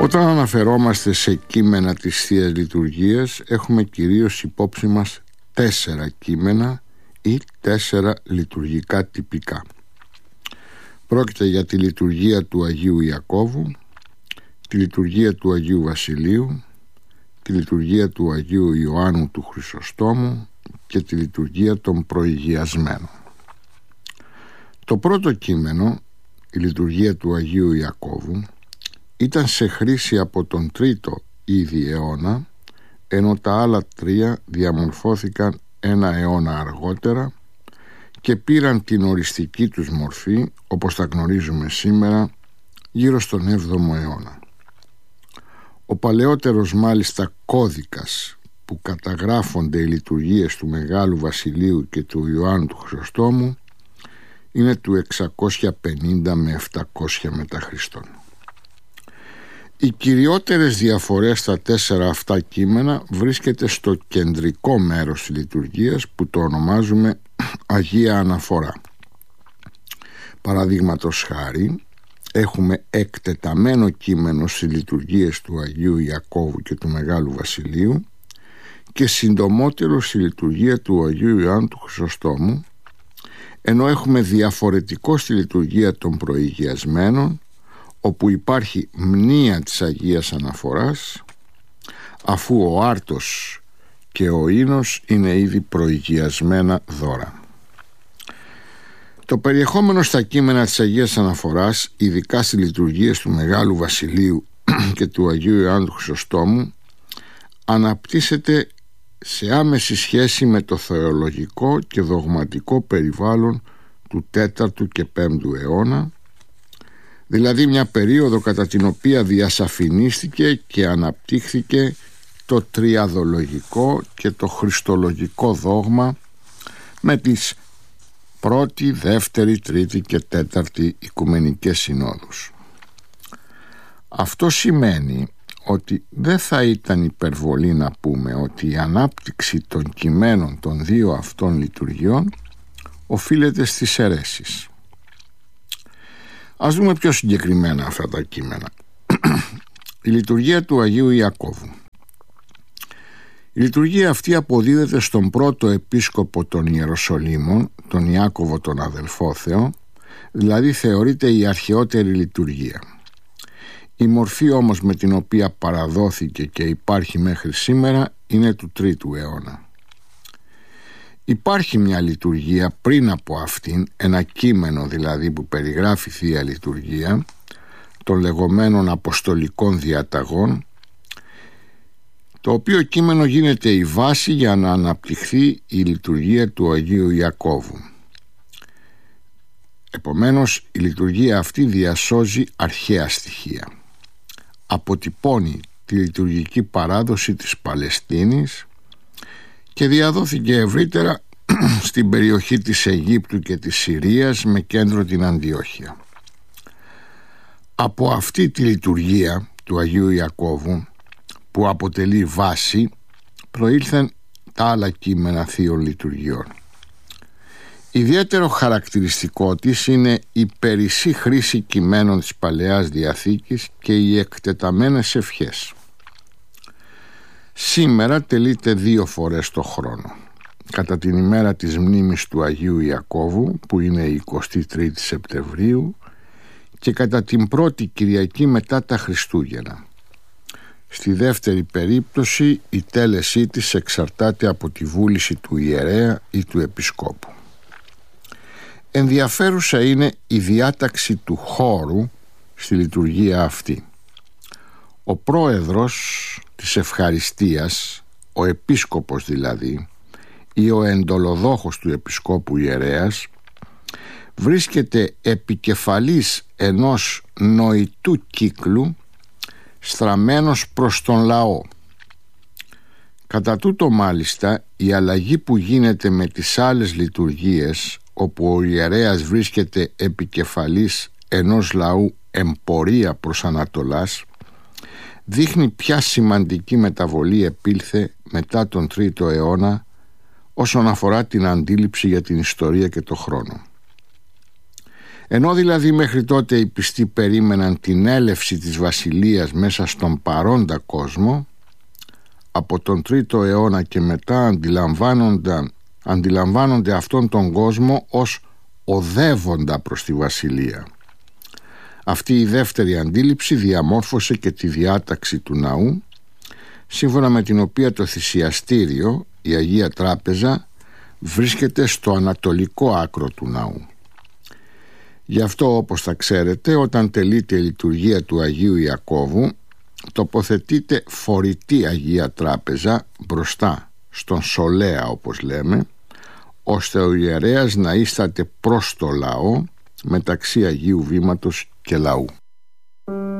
Όταν αναφερόμαστε σε κείμενα της Θείας Λειτουργίας, έχουμε κυρίως υπόψη μας 4 κείμενα ή 4 λειτουργικά τυπικά. Πρόκειται για τη λειτουργία του Αγίου Ιακώβου, τη λειτουργία του Αγίου Βασιλείου, τη λειτουργία του Αγίου Ιωάννου του Χρυσοστόμου και τη λειτουργία των προηγιασμένων. Το πρώτο κείμενο, η λειτουργία του Αγίου Ιακώβου, ήταν σε χρήση από τον 3ο ήδη αιώνα, ενώ τα άλλα 3 διαμορφώθηκαν 1 αιώνα αργότερα και πήραν την οριστική τους μορφή, όπως τα γνωρίζουμε σήμερα, γύρω στον 7ο αιώνα. Ο παλαιότερος μάλιστα κώδικας που καταγράφονται οι λειτουργίες του Μεγάλου Βασιλείου και του Ιωάννου του Χρυσοστόμου είναι του 650 με 700 μετά Χριστόν. Οι κυριότερες διαφορές στα 4 αυτά κείμενα βρίσκεται στο κεντρικό μέρος της λειτουργίας που το ονομάζουμε Αγία Αναφορά. Παραδείγματος χάρη, έχουμε εκτεταμένο κείμενο στις λειτουργίες του Αγίου Ιακώβου και του Μεγάλου Βασιλείου και συντομότερο στη λειτουργία του Αγίου Ιωάννου του Χρυσοστόμου, ενώ έχουμε διαφορετικό στη λειτουργία των προηγιασμένων, όπου υπάρχει μνήα της Αγίας Αναφοράς, αφού ο άρτος και ο ίνος είναι ήδη προηγιασμένα δώρα. Το περιεχόμενο στα κείμενα της Αγίας Αναφοράς, ειδικά στις λειτουργίες του Μεγάλου Βασιλείου και του Αγίου Ιωάννου του Χρυσοστόμου, αναπτύσσεται σε άμεση σχέση με το θεολογικό και δογματικό περιβάλλον του 4ου και 5ου αιώνα, δηλαδή μια περίοδο κατά την οποία διασαφηνίστηκε και αναπτύχθηκε το τριαδολογικό και το χριστολογικό δόγμα με τις πρώτη, δεύτερη, τρίτη και τέταρτη οικουμενικές συνόδους. Αυτό σημαίνει ότι δεν θα ήταν υπερβολή να πούμε ότι η ανάπτυξη των κειμένων των 2 αυτών λειτουργιών οφείλεται στις αιρέσεις. Ας δούμε πιο συγκεκριμένα αυτά τα κείμενα. Η λειτουργία του Αγίου Ιακώβου. Η λειτουργία αυτή αποδίδεται στον πρώτο επίσκοπο των Ιεροσολύμων, τον Ιάκωβο τον Αδελφόθεο, δηλαδή θεωρείται η αρχαιότερη λειτουργία. Η μορφή όμως με την οποία παραδόθηκε και υπάρχει μέχρι σήμερα είναι του 3ου αιώνα. Υπάρχει μια λειτουργία πριν από αυτήν, ένα κείμενο δηλαδή που περιγράφει Θεία Λειτουργία, των λεγόμενων Αποστολικών Διαταγών, το οποίο κείμενο γίνεται η βάση για να αναπτυχθεί η λειτουργία του Αγίου Ιακώβου. Επομένως, η λειτουργία αυτή διασώζει αρχαία στοιχεία. Αποτυπώνει τη λειτουργική παράδοση της Παλαιστίνης και διαδόθηκε ευρύτερα στην περιοχή της Αιγύπτου και της Συρίας με κέντρο την Αντιόχεια. Από αυτή τη λειτουργία του Αγίου Ιακώβου, που αποτελεί βάση, προήλθαν τα άλλα κείμενα θείων λειτουργιών. Ιδιαίτερο χαρακτηριστικό της είναι η περισσή χρήση κειμένων της Παλαιάς Διαθήκης και οι εκτεταμένες ευχές. Σήμερα τελείται 2 φορές το χρόνο. Κατά την ημέρα της μνήμης του Αγίου Ιακώβου, που είναι η 23η Σεπτεμβρίου, και κατά την πρώτη Κυριακή μετά τα Χριστούγεννα. Στη δεύτερη περίπτωση η τέλεσή της εξαρτάται από τη βούληση του ιερέα ή του επισκόπου. Ενδιαφέρουσα είναι η διάταξη του χώρου στη λειτουργία αυτή. Ο πρόεδρος της ευχαριστίας, ο επίσκοπος δηλαδή, ή ο εντολοδόχος του επισκόπου ιερέας, βρίσκεται επικεφαλής ενός νοητού κύκλου στραμμένος προς τον λαό. Κατά τούτο μάλιστα η αλλαγή που γίνεται με τις άλλες λειτουργίες, όπου ο ιερέας βρίσκεται επικεφαλής ενός λαού εμπορία προς Ανατολάς, δείχνει ποια σημαντική μεταβολή επήλθε μετά τον 3ο αιώνα όσον αφορά την αντίληψη για την ιστορία και το χρόνο. Ενώ δηλαδή μέχρι τότε οι πιστοί περίμεναν την έλευση της βασιλείας μέσα στον παρόντα κόσμο, από τον 3ο αιώνα και μετά αντιλαμβάνονται αυτόν τον κόσμο ως οδεύοντα προς τη βασιλεία. Αυτή η δεύτερη αντίληψη διαμόρφωσε και τη διάταξη του ναού, σύμφωνα με την οποία το θυσιαστήριο, η Αγία Τράπεζα, βρίσκεται στο ανατολικό άκρο του ναού. Γι' αυτό, όπως θα ξέρετε, όταν τελείται η λειτουργία του Αγίου Ιακώβου, τοποθετείται φορητή Αγία Τράπεζα μπροστά στον σολέα, όπως λέμε, ώστε ο ιερέας να ίσταται προς το λαό μεταξύ Αγίου Βήματος και λαού.